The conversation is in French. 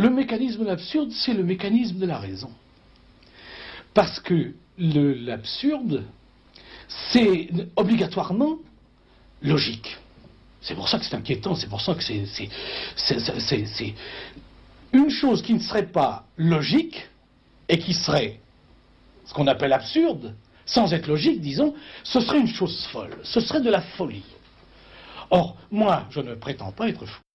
Le mécanisme de l'absurde, c'est le mécanisme de la raison. Parce que l'absurde, c'est obligatoirement logique. C'est pour ça que c'est inquiétant, c'est pour ça que c'est une chose qui ne serait pas logique et qui serait ce qu'on appelle absurde, sans être logique, disons, ce serait une chose folle, ce serait de la folie. Or, moi, je ne prétends pas être fou.